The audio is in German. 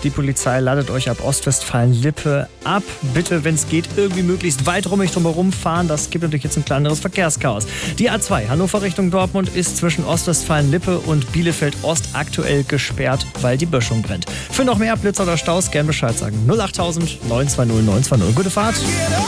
Die Polizei ladet euch ab Ostwestfalen-Lippe ab. Bitte, wenn es geht, irgendwie möglichst weit drumherum fahren. Das gibt natürlich jetzt ein kleineres Verkehrschaos. Die A2 Hannover Richtung Dortmund ist zwischen Ostwestfalen-Lippe und Bielefeld-Ost aktuell gesperrt, weil die Böschung brennt. Für noch mehr Blitzer oder Staus gern Bescheid sagen. 08000 920 920. Gute Fahrt.